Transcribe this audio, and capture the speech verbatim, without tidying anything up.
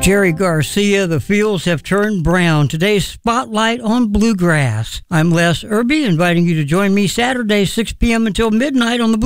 Jerry Garcia, The Fields Have Turned Brown. Today's Spotlight on Bluegrass. I'm Les Irby, inviting you to join me Saturday, six p.m. until midnight on the